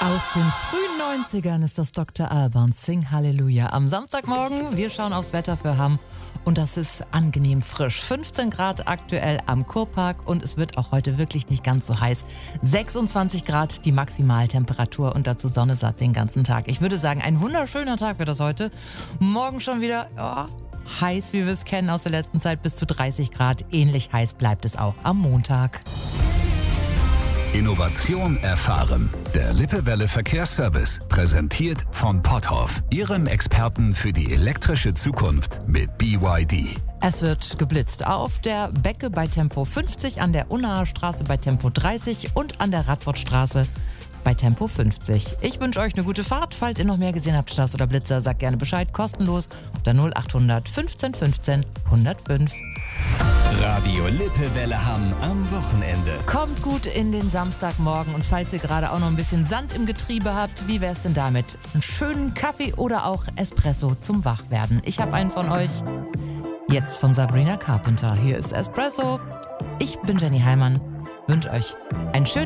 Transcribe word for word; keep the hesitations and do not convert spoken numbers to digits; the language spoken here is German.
Aus den frühen neunzigern ist das Doktor Alban, Sing Halleluja. Am Samstagmorgen, wir schauen aufs Wetter für Hamm und das ist angenehm frisch. fünfzehn Grad aktuell am Kurpark und es wird auch heute wirklich nicht ganz so heiß. sechsundzwanzig Grad die Maximaltemperatur und dazu Sonne satt den ganzen Tag. Ich würde sagen, ein wunderschöner Tag wird das heute. Morgen schon wieder ja, heiß, wie wir es kennen aus der letzten Zeit, bis zu dreißig Grad. Ähnlich heiß bleibt es auch am Montag. Innovation erfahren. Der Lippewelle Verkehrsservice, präsentiert von Potthoff, Ihrem Experten für die elektrische Zukunft mit B Y D. Es wird geblitzt auf der Becke bei Tempo fünfzig, an der Unnaher Straße bei Tempo dreißig und an der Radbottstraße bei Tempo fünfzig. Ich wünsche euch eine gute Fahrt. Falls ihr noch mehr gesehen habt, Stars oder Blitzer, sagt gerne Bescheid, kostenlos unter null acht hundert fünfzehn fünfzehn hundertfünf. Radio Lippewelle Hamm am Wochenende. Kommt gut in den Samstagmorgen und falls ihr gerade auch noch ein bisschen Sand im Getriebe habt, wie wär's denn damit? Einen schönen Kaffee oder auch Espresso zum Wachwerden. Ich habe einen von euch. Jetzt von Sabrina Carpenter. Hier ist Espresso. Ich bin Jenny Heimann. Wünsche euch einen schönen